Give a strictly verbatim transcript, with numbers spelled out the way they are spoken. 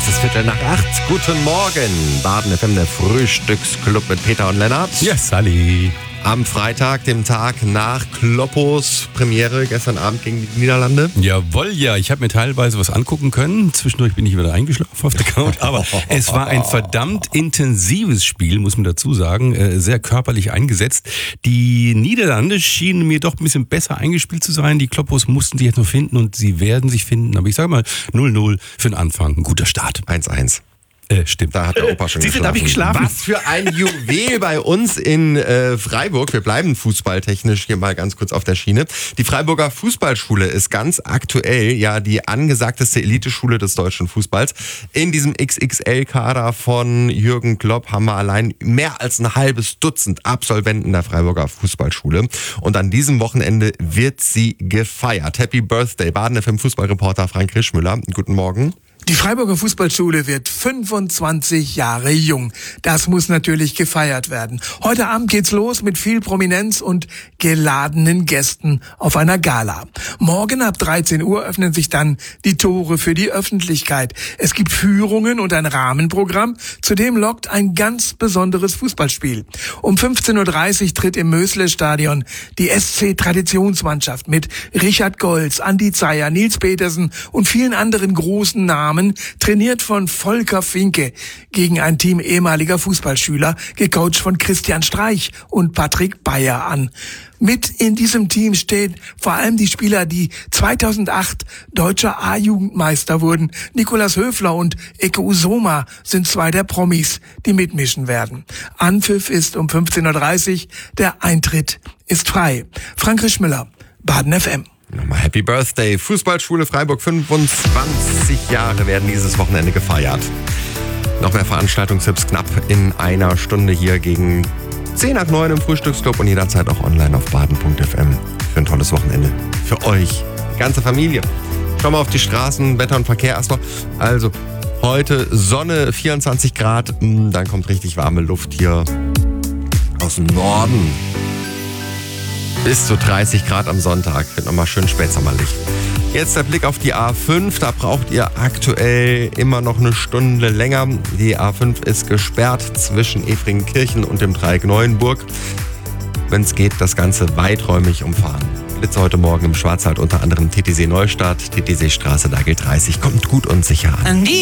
Es ist Viertel nach acht. Guten Morgen. Baden F M, der Frühstücksclub mit Peter und Lennart. Ja, Sally. Am Freitag, dem Tag nach Kloppos Premiere, gestern Abend gegen die Niederlande. Jawohl, ja. Ich habe mir teilweise was angucken können. Zwischendurch bin ich wieder eingeschlafen auf der Couch. Aber es war ein verdammt intensives Spiel, muss man dazu sagen. Äh, sehr körperlich eingesetzt. Die Niederlande schienen mir doch ein bisschen besser eingespielt zu sein. Die Kloppos mussten sich jetzt noch finden und sie werden sich finden. Aber ich sage mal null null für den Anfang. Ein guter Start. eins eins. Äh, stimmt. Da hat der Opa schon Siehst du, geschlafen. da hab ich geschlafen. Was für ein Juwel bei uns in äh, Freiburg. Wir bleiben fußballtechnisch hier mal ganz kurz auf der Schiene. Die Freiburger Fußballschule ist ganz aktuell ja die angesagteste Eliteschule des deutschen Fußballs. In diesem X X L-Kader von Jürgen Klopp haben wir allein mehr als ein halbes Dutzend Absolventen der Freiburger Fußballschule. Und an diesem Wochenende wird sie gefeiert. Happy Birthday, Baden F M Fußballreporter Frank Rischmüller. Guten Morgen. Die Freiburger Fußballschule wird fünfundzwanzig Jahre jung. Das muss natürlich gefeiert werden. Heute Abend geht's los mit viel Prominenz und geladenen Gästen auf einer Gala. Morgen ab dreizehn Uhr öffnen sich dann die Tore für die Öffentlichkeit. Es gibt Führungen und ein Rahmenprogramm. Zudem lockt ein ganz besonderes Fußballspiel. Um fünfzehn Uhr dreißig tritt im Mösle-Stadion die S C-Traditionsmannschaft mit Richard Goltz, Andi Zeyer, Nils Petersen und vielen anderen großen Namen, trainiert von Volker Finke, gegen ein Team ehemaliger Fußballschüler, gecoacht von Christian Streich und Patrick Bayer an. Mit in diesem Team stehen vor allem die Spieler, die zweitausendacht deutscher A-Jugendmeister wurden. Nikolas Höfler und Eke Usoma sind zwei der Promis, die mitmischen werden. Anpfiff ist um fünfzehn Uhr dreißig, der Eintritt ist frei. Frank Rischmüller, Baden F M. Nochmal Happy Birthday. Fußballschule Freiburg, fünfundzwanzig Jahre werden dieses Wochenende gefeiert. Noch mehr Veranstaltungstipps knapp in einer Stunde hier gegen zehn nach neun im Frühstücksclub und jederzeit auch online auf baden punkt f m für ein tolles Wochenende. Für euch, die ganze Familie. Schauen wir auf die Straßen, Wetter und Verkehr erst noch. Also heute Sonne, vierundzwanzig Grad, dann kommt richtig warme Luft hier aus dem Norden. Bis zu dreißig Grad am Sonntag. Wird nochmal schön spätsommerlich. Jetzt der Blick auf die A fünf. Da braucht ihr aktuell immer noch eine Stunde länger. Die A fünf ist gesperrt zwischen Efringkirchen und dem Dreieck Neuenburg. Wenn es geht, das Ganze weiträumig umfahren. Blitze heute Morgen im Schwarzwald, unter anderem T T C Neustadt, T T C Straße, da gilt dreißig. Kommt gut und sicher an.